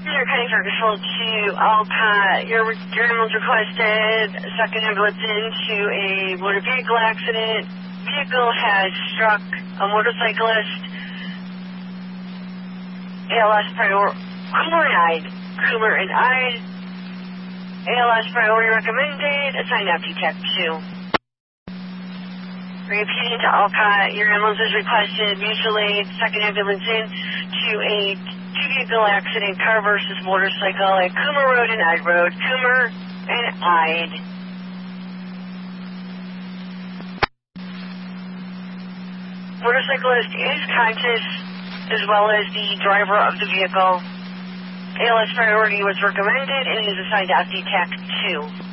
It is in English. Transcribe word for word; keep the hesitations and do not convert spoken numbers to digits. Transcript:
Your County Ferguson to Alcott. Your, your ambulance requested second ambulance into a motor vehicle accident. Vehicle has struck a motorcyclist. A L S priority, Coomer and Ide. Coomer and Ide. A L S priority recommended. Assigned F D Tech two. Repeating to Alcott. Your ambulance is requested. Mutual aid. Second ambulance in to a two-vehicle accident, car versus motorcycle at Coomer Road and Ide Road. Coomer and Ide. Motorcyclist is conscious, as well as the driver of the vehicle. A L S priority was recommended and is assigned to F D Tech two.